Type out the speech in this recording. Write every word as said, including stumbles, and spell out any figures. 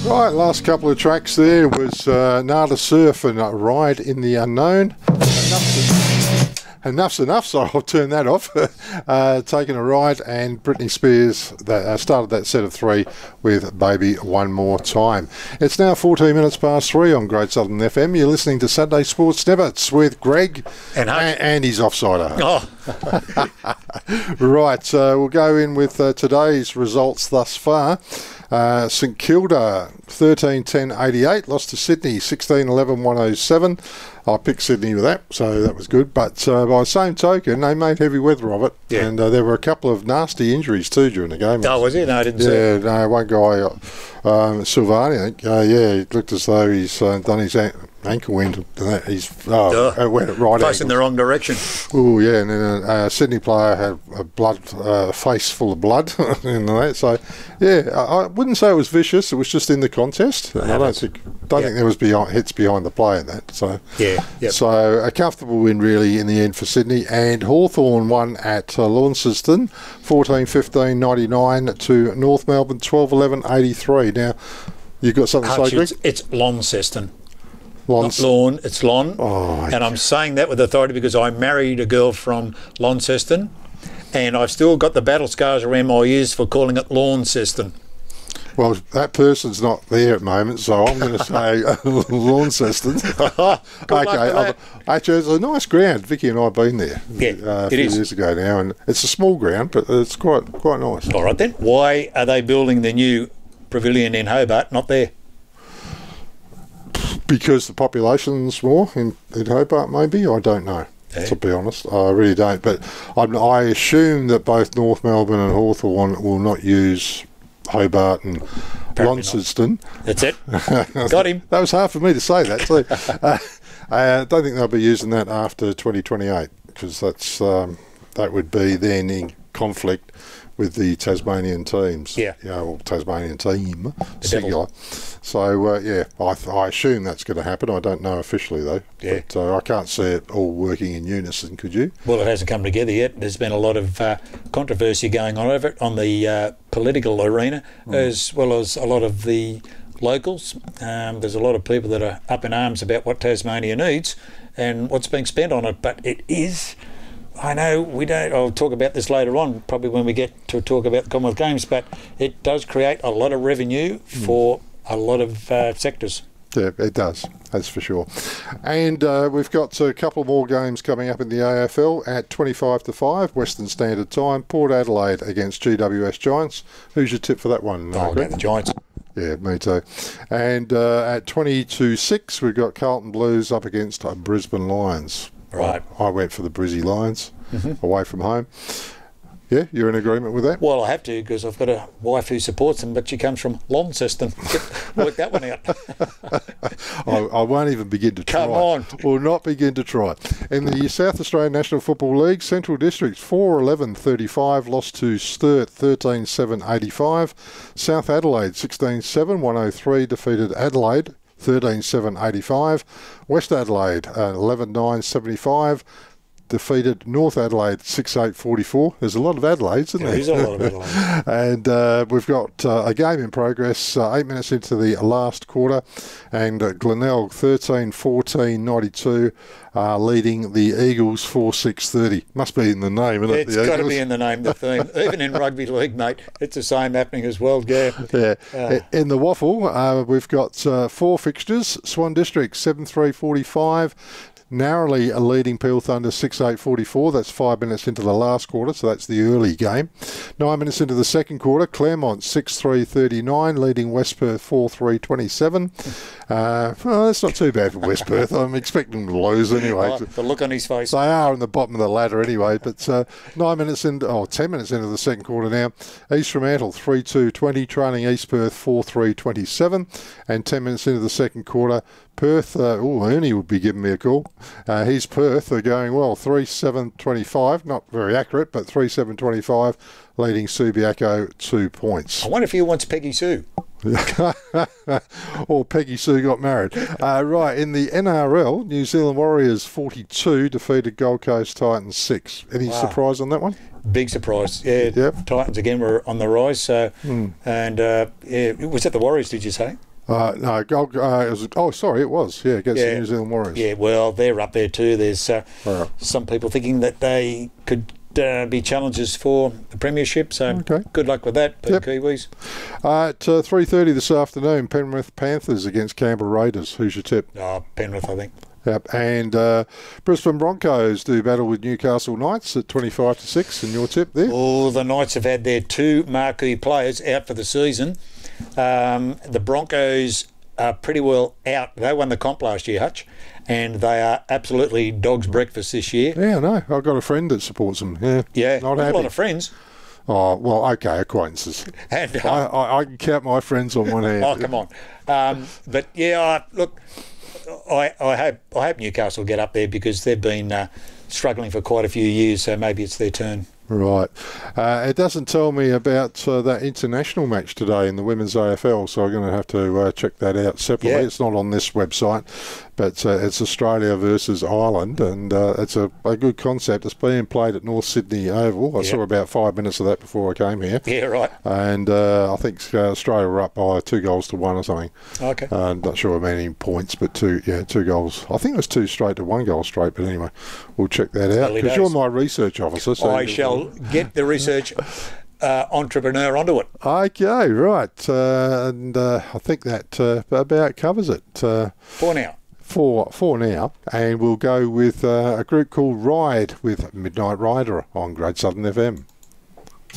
Right, last couple of tracks there was uh, Nada Surf and a Ride in the Unknown. Enough's, enough's enough, so I'll turn that off. uh, taking a Ride, and Britney Spears that uh, started that set of three with Baby One More Time. It's now fourteen minutes past three on Great Southern F M. You're listening to Saturday Sports Snippets with Greg and, and, and his offsider. Oh. Right, so we'll go in with uh, today's results thus far. Uh, St Kilda thirteen ten eighty-eight, lost to Sydney sixteen eleven one oh seven. I picked Sydney with that, so that was good. But uh, by the same token, they made heavy weather of it. Yeah. And uh, there were a couple of nasty injuries too during the game. Oh, was it? No, I didn't see Yeah, it. no, one guy, um, Silvani, I think, uh, yeah, it looked as though he's uh, done his an- ankle end. He's oh, uh, went right facing the wrong direction. Oh, yeah, and then a, a Sydney player had a blood uh, face full of blood and that. So, yeah, I, I wouldn't say it was vicious. It was just in the contest. And I don't think don't yeah. think there was behind, hits behind the play in that. So, yeah, yep. so a comfortable win really in the end for Sydney. And Hawthorn won at uh, Launceston, fourteen fifteen ninety-nine to North Melbourne, twelve eleven eighty-three. Now, you've got something to say, Greg? It's, it's Launceston. Lons- Not Lawn, it's Lon. Oh, and I'm saying that with authority because I married a girl from Launceston, and I've still got the battle scars around my ears for calling it Launceston. Well, that person's not there at the moment, so I'm going to say Launceston. Okay, I've, actually, it's a nice ground. Vicky and I have been there Yeah, uh, a it few is. years ago now, and it's a small ground, but it's quite quite nice. All right then. Why are they building the new pavilion in Hobart, not there? Because the population's more in, in Hobart, maybe? I don't know, Yeah. to be honest. I really don't. But I'm, I assume that both North Melbourne and Hawthorn will not use Hobart and Launceston. That's it. Got him. That was hard for me to say that. So, uh, I don't think they'll be using that after twenty twenty-eight, because that's um, that would be then in conflict with the Tasmanian teams. Yeah. Yeah, well, Tasmanian team, The singular. So, uh, yeah, I, th- I assume that's going to happen. I don't know officially, though. Yeah. But uh, I can't see it all working in unison, could you? Well, it hasn't come together yet. There's been a lot of uh, controversy going on over it on the uh, political arena, mm. as well as a lot of the locals. Um, there's a lot of people that are up in arms about what Tasmania needs and what's being spent on it. But it is... I know we don't. I'll talk about this later on, probably when we get to talk about the Commonwealth Games. But it does create a lot of revenue for mm. a lot of uh, sectors. Yeah, it does. That's for sure. And uh, we've got a couple more games coming up in the A F L at twenty-five to five, Western Standard Time. Port Adelaide against G W S Giants. Who's your tip for that one? I'll get the Giants. Yeah, me too. And uh, at twenty to six, we've got Carlton Blues up against uh, Brisbane Lions. Right. I went for the Brizzy Lions, mm-hmm. away from home. Yeah, you're in agreement with that? Well, I have to, because I've got a wife who supports them, but she comes from Launceston. Work that one out. I, I won't even begin to try. Come on. Will not begin to try. In the South Australian National Football League, Central Districts four eleven thirty-five, lost to Sturt thirteen seven eighty-five. South Adelaide sixteen seven one oh three, defeated Adelaide thirteen seven eighty-five. West Adelaide uh, eleven nine seventy-five. Defeated North Adelaide six eight forty-four. There's a lot of Adelaides, isn't there? There is a lot of Adelaides. And uh, we've got uh, a game in progress, uh, eight minutes into the last quarter, and uh, Glenelg thirteen fourteen ninety-two, uh, leading the Eagles four six thirty. Must be in the name, isn't it? It's got to be in the name, the theme. Even in rugby league, mate, it's the same happening as well, yeah. Yeah. Uh. In the waffle, uh, we've got uh, four fixtures. Swan District seven three forty-five. Narrowly leading Peel Thunder six eight forty-four. That's five minutes into the last quarter, so that's the early game. Nine minutes into the second quarter, Claremont six three thirty-nine, leading West Perth four three twenty-seven. Uh, well, that's not too bad for West Perth. I'm expecting them to lose anyway. Oh, the look on his face. They are in the bottom of the ladder anyway, but uh, nine minutes into, oh, ten minutes into the second quarter now, East Fremantle three two twenty, trailing East Perth four three twenty-seven, and ten minutes into the second quarter, Perth, uh, oh, Ernie would be giving me a call. Uh, he's Perth, they're going well, three seven twenty-five, not very accurate, but three seven twenty-five, leading Subiaco two points. I wonder if he wants Peggy Sue. Or Peggy Sue got married. Uh, right, in the N R L, New Zealand Warriors forty-two defeated Gold Coast Titans six. Any Wow. surprise on that one? Big surprise. Yeah, Yep. Titans again were on the rise. So, Mm. and uh, yeah, was it the Warriors? Did you say? Uh, no, Gold, uh, it was, oh, sorry, it was. Yeah, against Yeah. the New Zealand Warriors. Yeah, well, they're up there too. There's uh, Right. some people thinking that they could uh, be challengers for the premiership. So Okay. good luck with that, Yep. Kiwis. Uh, at uh, three thirty this afternoon, Penrith Panthers against Canberra Raiders. Who's your tip? Oh, Penrith, I think. Yep. And uh, Brisbane Broncos do battle with Newcastle Knights at twenty-five to six. And your tip there? Oh, the Knights have had their two marquee players out for the season. Um, the Broncos are pretty well out. They won the comp last year, Hutch, and they are absolutely dog's breakfast this year. Yeah, I know. I've got a friend that supports them. Yeah. Yeah, Not a happy. lot of friends. Oh, well, okay, acquaintances. And, I, uh, I, I can count my friends on one hand. oh, come on. Um, but yeah, I, look, I, I hope I hope Newcastle get up there because they've been uh, struggling for quite a few years. So maybe it's their turn. Right. Uh, it doesn't tell me about uh, that international match today in the women's A F L, so I'm going to have to uh, check that out separately. Yeah. It's not on this website, but uh, it's Australia versus Ireland, and uh, it's a, a good concept. It's being played at North Sydney Oval. I Yeah. saw about five minutes of that before I came here. Yeah, right. And uh, I think uh, Australia were up by two goals to one or something. Okay. Uh, I'm not sure how many points, but two, yeah, two goals. I think it was two straight to one goal straight, but anyway, we'll check that out Early because days. you're my research officer. So I shall get the research uh, entrepreneur onto it. Okay, right. Uh, and uh, I think that uh, about covers it uh, For now. for for now. And we'll go with uh, a group called Ride with Midnight Rider on Great Southern F M.